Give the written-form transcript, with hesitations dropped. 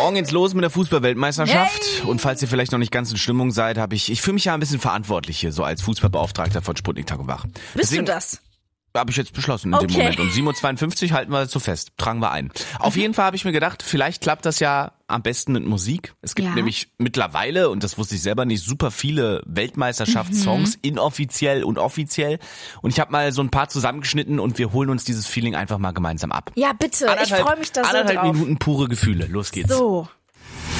Morgen geht's los mit der Fußball-Weltmeisterschaft. Und falls ihr vielleicht noch nicht ganz in Stimmung seid, ich fühle mich ja ein bisschen verantwortlich hier, so als Fußballbeauftragter von Sputnik Tag und Wach. Bist du das? Habe ich jetzt beschlossen in dem Moment. Um 7.52 Uhr halten wir das so fest. Tragen wir ein. Auf jeden Fall habe ich mir gedacht, vielleicht klappt das ja am besten mit Musik. Es gibt nämlich mittlerweile, und das wusste ich selber nicht, super viele Weltmeisterschaftssongs, inoffiziell und offiziell. Und ich habe mal so ein paar zusammengeschnitten und wir holen uns dieses Feeling einfach mal gemeinsam ab. Ja, bitte. Ich freue mich da so drauf. 1,5 Minuten pure Gefühle. Los geht's. So.